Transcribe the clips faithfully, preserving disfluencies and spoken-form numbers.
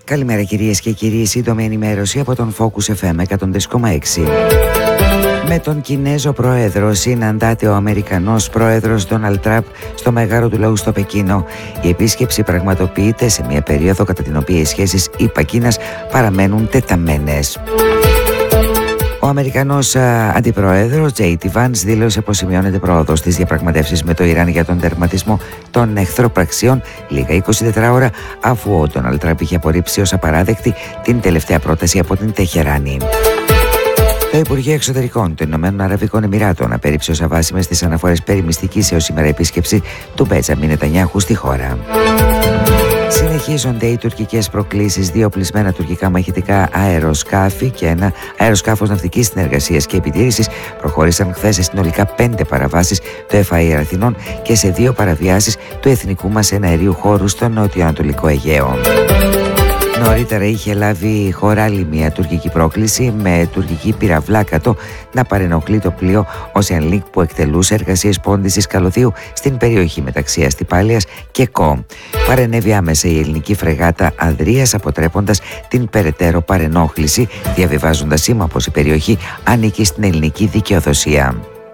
Καλημέρα κυρίες και κύριοι, σύντομη ενημέρωση από τον Focus εφ εμ εκατόν τρία κόμμα έξι. Με τον Κινέζο πρόεδρο συναντάται ο Αμερικανός πρόεδρος Ντόναλντ Τραμπ στο Μέγαρο του Λαού στο Πεκίνο. Η επίσκεψη πραγματοποιείται σε μια περίοδο κατά την οποία οι σχέσεις ΗΠΑ-Κίνας παραμένουν τεταμένες. Ο Αμερικανός α, αντιπρόεδρος Τζέι ντι Βάνς δήλωσε πως σημειώνεται πρόοδος στις διαπραγματεύσεις με το Ιράν για τον τερματισμό των εχθροπραξιών λίγα είκοσι τέσσερις ώρα αφού ο Ντόναλντ Τραμπ είχε απορρίψει ως απαράδεκτη την τελευταία πρόταση από την Τεχεράνη. Το Υπουργείο Εξωτερικών των Ηνωμένων Αραβικών Εμιράτων απέρριψε ως αβάσιμες τις αναφορές περί μυστικής έως σήμερα επίσκεψη του Μπέντζαμιν Νετανιάχου στη χώρα. Συνεχίζονται οι τουρκικές προκλήσεις. Δύο οπλισμένα τουρκικά μαχητικά αεροσκάφη και ένα αεροσκάφος ναυτικής συνεργασίας και επιτήρησης προχώρησαν χθες σε συνολικά πέντε παραβάσεις του εφ άι αρ Αθηνών και σε δύο παραβιάσεις του εθνικού μας εναερίου χώρου στο νότιο-ανατολικό Αιγαίο. Νωρίτερα είχε λάβει χώρα άλλη μια τουρκική πρόκληση με τουρκική πυραυλάκατο να παρενοχλεί το πλοίο Ocean Link που εκτελούσε εργασίες πόντισης καλωδίου στην περιοχή μεταξύ Αστυπάλειας και Κο. Παρενέβη άμεσα η ελληνική φρεγάτα Ανδρείας αποτρέποντας την περαιτέρω παρενόχληση, διαβιβάζοντας σήμα πως η περιοχή ανήκει στην ελληνική δικαιοδοσία.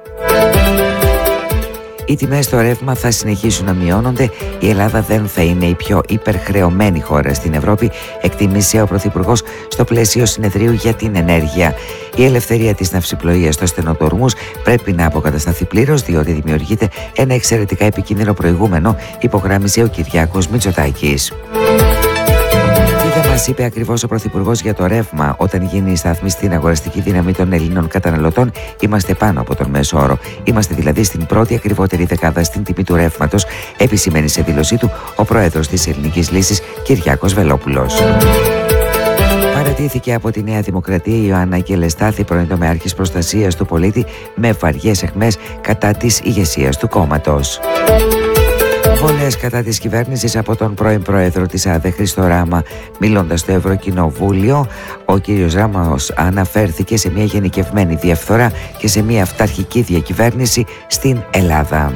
Οι τιμές στο ρεύμα θα συνεχίσουν να μειώνονται. Η Ελλάδα δεν θα είναι η πιο υπερχρεωμένη χώρα στην Ευρώπη, εκτίμησε ο Πρωθυπουργός στο πλαίσιο συνεδρίου για την ενέργεια. Η ελευθερία της ναυσιπλοείας στο στενό του Ορμούζ πρέπει να αποκατασταθεί πλήρως, διότι δημιουργείται ένα εξαιρετικά επικίνδυνο προηγούμενο, υπογράμμισε ο Κυριάκος Μητσοτάκης. Μας είπε ακριβώς ο Πρωθυπουργός για το ρεύμα. Όταν γίνει η στάθμη στην αγοραστική δύναμη των Ελλήνων καταναλωτών, είμαστε πάνω από τον μέσο όρο. Είμαστε δηλαδή στην πρώτη ακριβότερη δεκάδα στην τιμή του ρεύματος, επισημαίνει σε δήλωσή του ο πρόεδρος της Ελληνικής Λύσης, Κυριάκος Βελόπουλος. Παρατήθηκε από τη Νέα Δημοκρατία η Ιωάννα Κελεστάθη, πρώην τομεάρχης προστασίας του πολίτη, με βαριές αιχμές κατά της ηγεσίας του κόμματος. Φωνές κατά της κυβέρνησης από τον πρώην πρόεδρο της ΑΔΕ Χρήστο Ράμα. Μιλώντας στο Ευρωκοινοβούλιο, ο κύριος Ράμας αναφέρθηκε σε μια γενικευμένη διαφθορά και σε μια αυταρχική διακυβέρνηση στην Ελλάδα.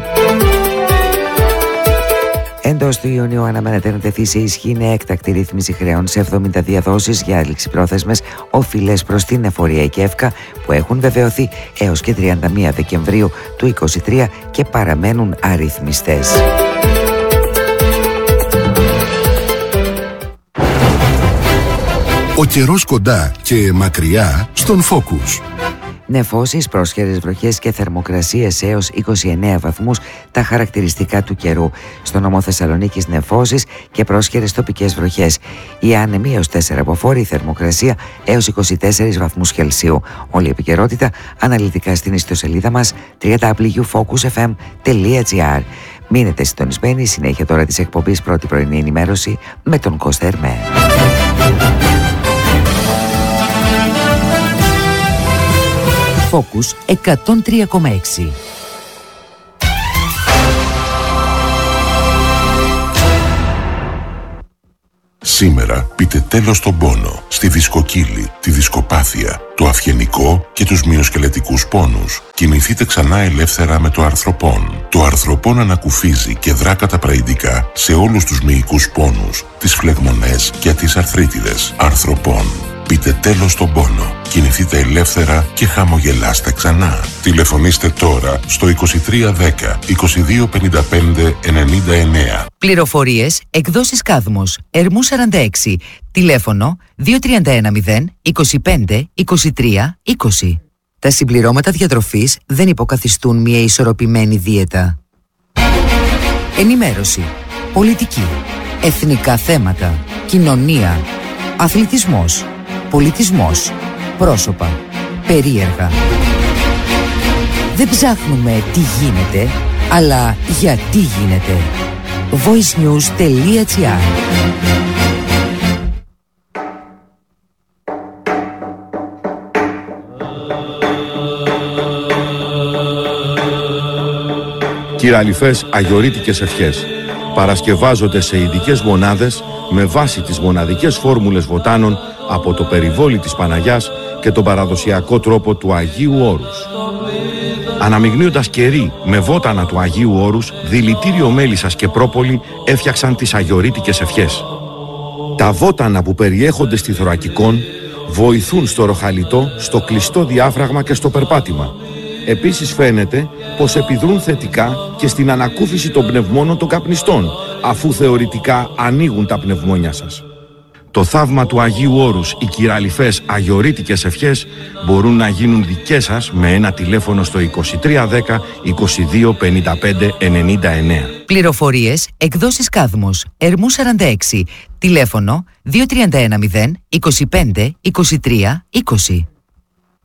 Εντός του Ιουνίου αναμένεται να τεθεί σε ισχύ νέα έκτακτη ρύθμιση χρεών σε εβδομήντα διαδόσεις για ληξιπρόθεσμες οφειλές προς την εφορία και ΕΦΚΑ που έχουν βεβαιωθεί έως και τριάντα μία Δεκεμβρίου του είκοσι τρία και παραμένουν αρρυθμιστές. Ο καιρός κοντά και μακριά στον Focus. Νεφώσεις, πρόσχερες βροχές και θερμοκρασίες έως είκοσι εννέα βαθμούς τα χαρακτηριστικά του καιρού. Στο νομό Θεσσαλονίκης νεφώσεις και πρόσχερες τοπικές βροχές. Η άνεμη έως τέσσερα αποφόρη, η θερμοκρασία έως είκοσι τέσσερις βαθμούς Κελσίου. Όλη η επικαιρότητα αναλυτικά στην ιστοσελίδα μας double-u double-u double-u τελεία focus f m τελεία g r. Μείνετε συντονισμένοι, συνέχεια τώρα της εκπομπής πρώτη πρωινή ενημέρωση με τον Κώστα Ερμέ. Focus εκατόν τρία κόμμα έξι. Σήμερα πείτε τέλος στον πόνο, στη δισκοκύλη, τη δισκοπάθεια, το αυγενικό και τους μυοσκελετικούς πόνους. Κινηθείτε ξανά ελεύθερα με το αρθροπόν. Το αρθροπόν ανακουφίζει και δρά καταπραγητικά σε όλους τους μυϊκούς πόνους, τις φλεγμονές και τις αρθρίτιδες. Αρθροπόν. Πείτε τέλος στον πόνο. Κινηθείτε ελεύθερα και χαμογελάστε ξανά. Τηλεφωνήστε τώρα στο είκοσι τρία δέκα είκοσι δύο πενήντα πέντε ενενήντα εννέα. Πληροφορίες, εκδόσεις Κάδμος, Ερμού σαράντα έξι, τηλέφωνο δύο τρία ένα μηδέν είκοσι πέντε είκοσι τρία είκοσι. Τα συμπληρώματα διατροφής δεν υποκαθιστούν μια ισορροπημένη δίαιτα. Ενημέρωση, πολιτική, εθνικά θέματα, κοινωνία, αθλητισμός, πολιτισμός, πρόσωπα, περίεργα. Δεν ψάχνουμε τι γίνεται, αλλά γιατί γίνεται. voice news τελεία gr. Κυραλιφές αγιορείτικες ευχές παρασκευάζονται σε ειδικές μονάδες με βάση τις μοναδικές φόρμουλες βοτάνων από το περιβόλι της Παναγιάς και τον παραδοσιακό τρόπο του Αγίου Όρους. Αναμειγνύοντας κερί με βότανα του Αγίου Όρους, δηλητήριο μέλισσας και πρόπολη έφτιαξαν τις αγιορείτικες ευχές. Τα βότανα που περιέχονται στη θωρακικόν βοηθούν στο ροχαλιτό, στο κλειστό διάφραγμα και στο περπάτημα. Επίσης φαίνεται πως επιδρούν θετικά και στην ανακούφιση των πνευμόνων των καπνιστών, αφού θεωρητικά ανοίγουν τα πνευμόνια σας. Το θαύμα του Αγίου Όρους, οι κυραλιφές αγιορείτικες ευχές μπορούν να γίνουν δικές σας με ένα τηλέφωνο στο είκοσι τρία δέκα είκοσι δύο πενήντα πέντε ενενήντα εννέα. Πληροφορίες, εκδόσεις Κάδμος, Ερμού σαράντα έξι, τηλέφωνο δύο τρία ένα μηδέν είκοσι πέντε είκοσι τρία είκοσι.